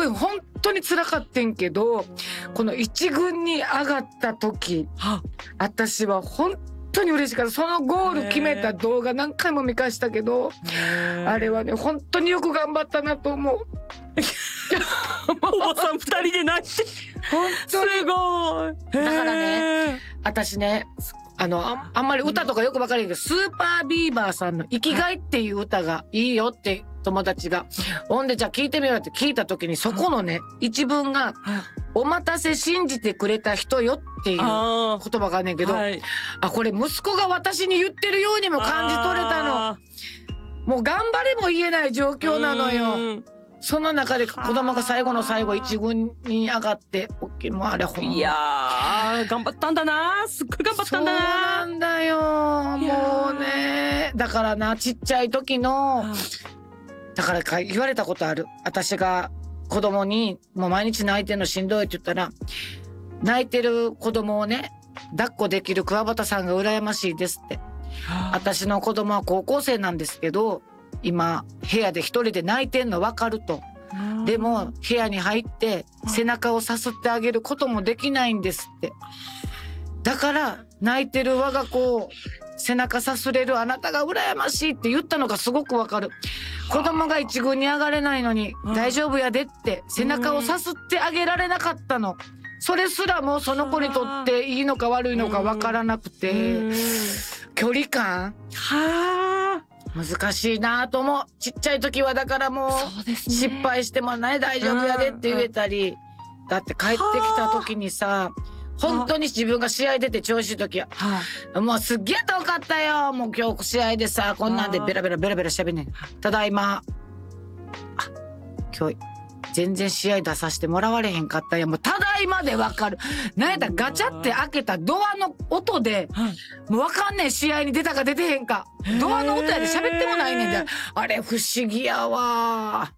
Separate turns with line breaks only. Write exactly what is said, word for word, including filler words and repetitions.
本当に辛かってんけど、この一軍に上がった時、私は本当に嬉しかった。そのゴール決めた動画何回も見返したけど、あれはね本当によく頑張ったなと思う。
おばさんふたりで泣いて
本当に
すごい。
だからね、私ね、あの あ, あんまり歌とかよく分からないけど、スーパービーバーさんの生きがいっていう歌がいいよって友達が、ほんでじゃあ聞いてみようって聞いた時に、そこのね一文がお待たせ信じてくれた人よっていう言葉があんねんけど、
はい、
あ、これ息子が私に言ってるようにも感じ取れたの。もう頑張れも言えない状況なのよ。その中で子供が最後の最後一軍に上がって、もうあれほんま、
いやー頑張ったんだな、すっごい頑張ったんだな。
そうなんだよ、もうね。だからな、ちっちゃい時の、だからか言われたことある。私が子供にもう毎日泣いてんのしんどいって言ったら、泣いてる子供をね抱っこできる桑畑さんが羨ましいですって。私の子供は高校生なんですけど、今部屋で一人で泣いてんの分かると。でも部屋に入って背中をさすってあげることもできないんですって。だから泣いてる我が子を背中さすれるあなたが羨ましいって言ったのがすごく分かる。子供が一軍に上がれないのに大丈夫やでって背中をさすってあげられなかったの。それすらもその子にとっていいのか悪いのか分からなくて、距離感は難しいなと思う。ちっちゃい時はだからもう失敗してもね大丈夫やでって言えたり、だって帰ってきた時にさ、本当に自分が試合出て調子いい時はもうすっげえ遠かったよ、もう今日試合でさこんなんでベラベラベラベラしゃべんねん。ただいま、あ、今日全然試合出させてもらわれへんかったんや。もうただいまでわかる。なんやったらガチャって開けたドアの音でもうわかんねえ、試合に出たか出てへんか。ドアの音やで喋ってもないねんで。あれ不思議やわ。